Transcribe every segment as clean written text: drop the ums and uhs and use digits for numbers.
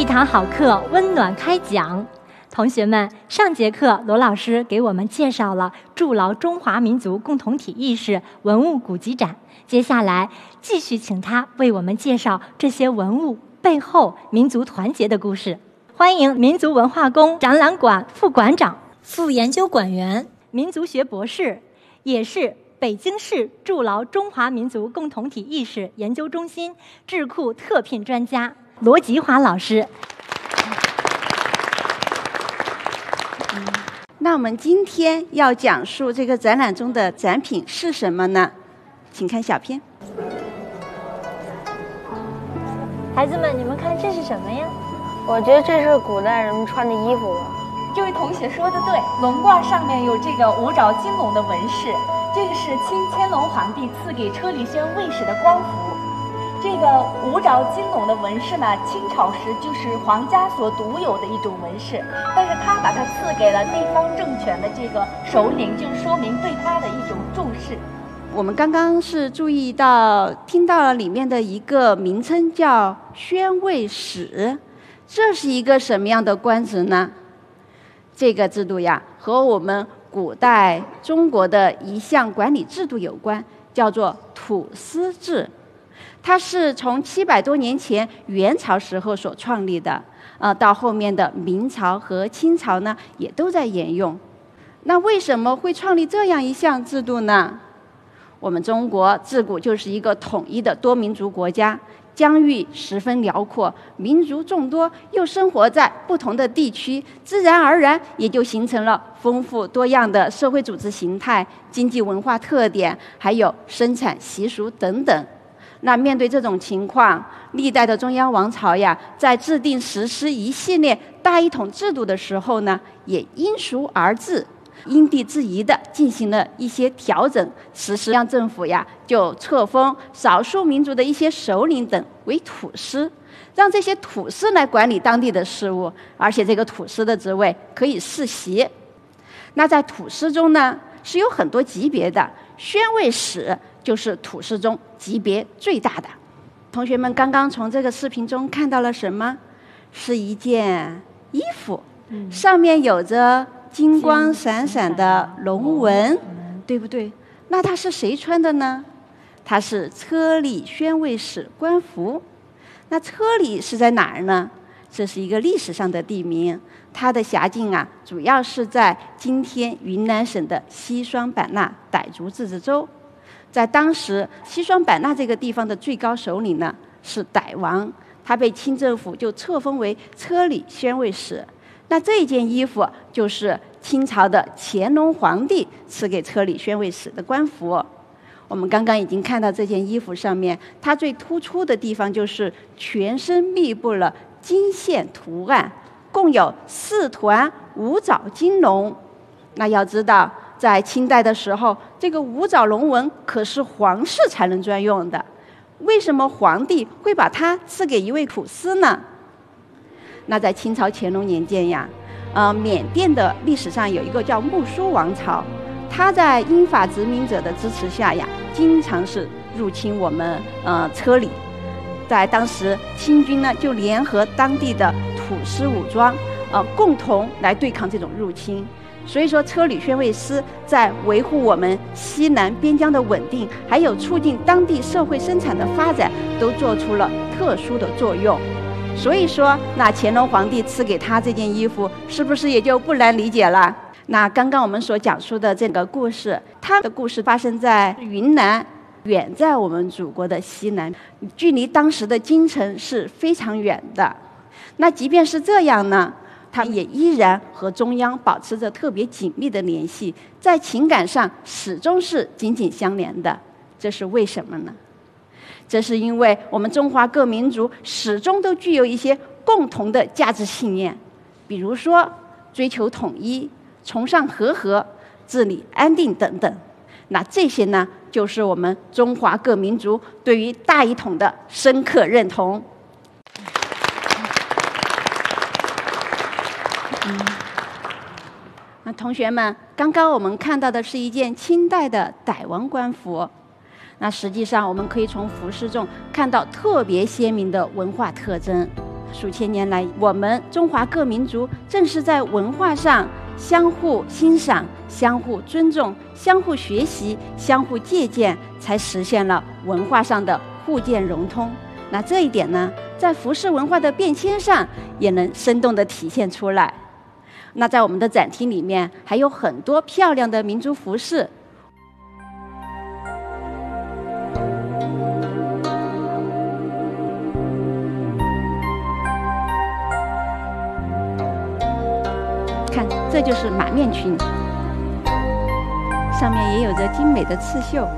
堂好课，温暖开讲。同学们，上节课罗老师给我们介绍了筑牢中华民族共同体意识文物古籍展，接下来继续请他为我们介绍这些文物背后民族团结的故事。欢迎民族文化宫展览馆副馆长、副研究馆员、民族学博士，也是北京市筑牢中华民族共同体意识研究中心智库特聘专家罗吉华老师。 那我们今天要讲述这个展览中的展品是什么呢？请看小片。 孩子们，你们看这是什么呀？ 我觉得这是古代人们穿的衣服吧。 这位同学说的对，龙褂上面有这个五爪金龙的纹饰，这个是清乾隆皇帝赐给车里轩卫士的官服。这个五爪金龙的纹饰呢，清朝时就是皇家所独有的一种纹饰，但是他把它赐给了地方政权的这个首领，就说明对他的一种重视。 我们刚刚是注意到听到了里面的一个名称叫宣慰使，这是一个什么样的官职呢？这个制度呀，和我们古代中国的一项管理制度有关，叫做土司制。它是从700多年前元朝时候所创立的，到后面的明朝和清朝呢，也都在沿用。那为什么会创立这样一项制度呢？我们中国自古就是一个统一的多民族国家，疆域十分辽阔，民族众多，又生活在不同的地区，自然而然也就形成了丰富多样的社会组织形态、经济文化特点，还有生产习俗等等。那面对这种情况，历代的中央王朝呀，在制定实施一系列大一统制度的时候呢，也因俗而治，因地制宜的进行了一些调整。实施让政府呀，就册封少数民族的一些首领等为土司，让这些土司来管理当地的事务，而且这个土司的职位可以世袭。那在土司中呢，是有很多级别的，宣慰使就是土司中级别最大的。同学们刚刚从这个视频中看到了什么？是一件衣服，上面有着金光闪闪的龙纹，对不对？那它是谁穿的呢？它是车里宣慰使官服。那车里是在哪儿呢？这是一个历史上的地名，它的辖境啊，主要是在今天云南省的西双版纳傣族自治州。在当时西双版纳这个地方的最高首领呢是傣王，他被清政府就册封为车里宣慰使。那这件衣服就是清朝的乾隆皇帝赐给车里宣慰使的官服。我们刚刚已经看到这件衣服上面，它最突出的地方就是全身密布了金线图案，共有4团五爪金龙。那要知道，在清代的时候，这个五爪龙纹可是皇室才能专用的，为什么皇帝会把它赐给一位土司呢？那在清朝乾隆年间呀，缅甸的历史上有一个叫木苏王朝，他在英法殖民者的支持下呀，经常是入侵我们车里。在当时，清军呢就联合当地的土司武装，共同来对抗这种入侵。所以说，车里宣慰司在维护我们西南边疆的稳定，还有促进当地社会生产的发展，都做出了特殊的作用。所以说，那乾隆皇帝赐给他这件衣服，是不是也就不难理解了？那刚刚我们所讲述的这个故事，它的故事发生在云南，远在我们祖国的西南，距离当时的京城是非常远的。那即便是这样呢，他也依然和中央保持着特别紧密的联系，在情感上始终是紧紧相连的。这是为什么呢？这是因为我们中华各民族始终都具有一些共同的价值信念，比如说追求统一、崇尚和合、治理安定等等。那这些呢，就是我们中华各民族对于大一统的深刻认同。那同学们，刚刚我们看到的是一件清代的傣王官服。那实际上我们可以从服饰中看到特别鲜明的文化特征。 数千年来，我们中华各民族正是在文化上相互欣赏、相互尊重、相互学习、相互借鉴，才实现了文化上的互鉴融通。那这一点呢，在服饰文化的变迁上也能生动地体现出来。那在我们的展厅里面，还有很多漂亮的民族服饰。看，这就是马面裙，上面也有着精美的刺绣。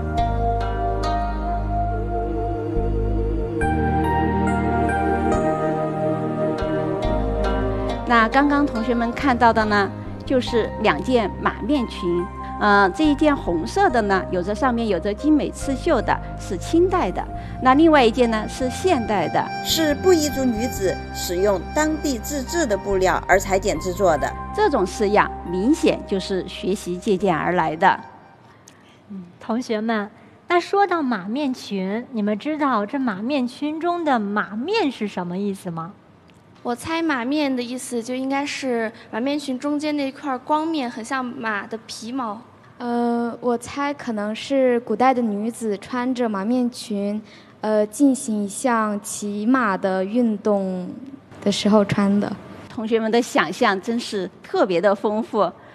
那刚刚同学们看到的呢，就是2件马面裙。这一件红色的呢，上面有着精美刺绣的，是清代的。那另外一件呢，是现代的， 是布依族女子使用当地自制的布料而裁剪制作的。 这种式样明显就是学习借鉴而来的。 同学们，那说到马面裙，你们知道这马面裙中的马面是什么意思吗？ 我猜马面的意思就应该是马面裙中间那块光面，很像马的皮毛。 我猜可能是古代的女子穿着马面裙，进行一项骑马的运动的时候穿的。 同学们的想象真是特别的丰富。